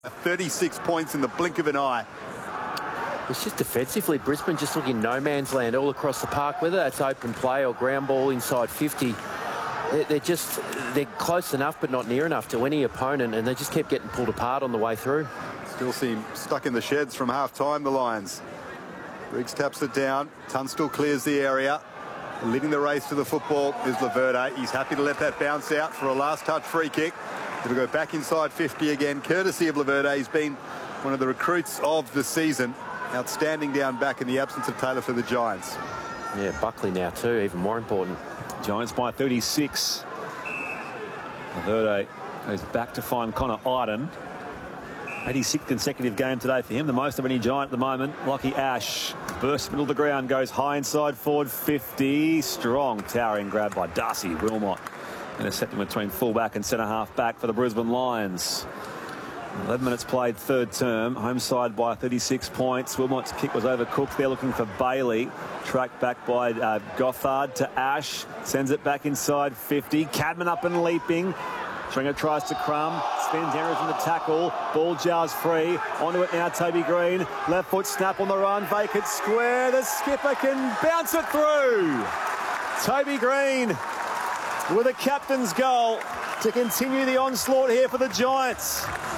36 points in the blink of an eye. It's just defensively, Brisbane just looking no man's land all across the park, whether that's open play or ground ball inside 50. They're close enough but not near enough to any opponent, and they just keep getting pulled apart on the way through. Still seem stuck in the sheds from half-time, the Lions. Briggs taps it down. Tunstall clears the area. Leading the race to the football is Laverde. He's happy to let that bounce out for a last-touch free kick. It'll go back inside 50 again, courtesy of Laverde. He's been one of the recruits of the season. Outstanding down back in the absence of Taylor for the Giants. Yeah, Buckley now too, even more important. Giants by 36. Laverde goes back to find Connor Iden. 86th consecutive game today for him, the most of any Giant at the moment. Lockie Ash bursts middle of the ground, goes high inside forward 50. Strong towering grab by Darcy Wilmot. Intercepting between fullback and centre half back for the Brisbane Lions. 11 minutes played, third term. Home side by 36 points. Wilmot's kick was overcooked. They're looking for Bailey. Tracked back by Gothard to Ash. Sends it back inside 50. Cadman up and leaping. Stringer tries to Crum. Spins, enters in the tackle. Ball jars free. Onto it now, Toby Green. Left foot snap on the run. Vacant square. The skipper can bounce it through. Toby Green with a captain's goal to continue the onslaught here for the Giants.